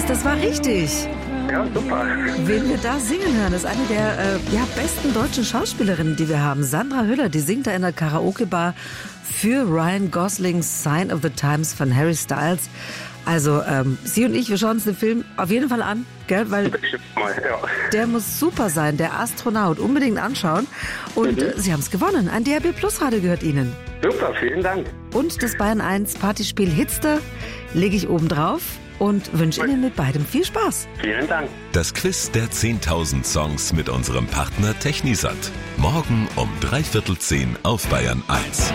das war richtig. Ja, super. Wen wir da singen hören, ist eine der besten deutschen Schauspielerinnen, die wir haben. Sandra Hüller, die singt da in der Karaoke-Bar für Ryan Goslings Sign of the Times von Harry Styles. Also sie und ich, wir schauen uns den Film auf jeden Fall an, gell? Weil der muss super sein, der Astronaut. Unbedingt anschauen. Und Sie haben es gewonnen. Ein DRB Plus Radio gehört Ihnen. Super, vielen Dank. Und das Bayern 1 Partyspiel Hitster lege ich oben drauf und wünsche Ihnen mit beidem viel Spaß. Vielen Dank. Das Quiz der 10.000 Songs mit unserem Partner Technisat. Morgen um 9:45 auf Bayern 1.